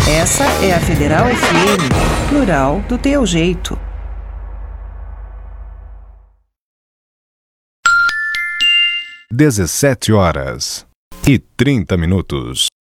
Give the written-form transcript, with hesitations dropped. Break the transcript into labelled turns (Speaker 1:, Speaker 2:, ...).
Speaker 1: Essa é a Federal FM, plural do teu jeito.
Speaker 2: 17h30.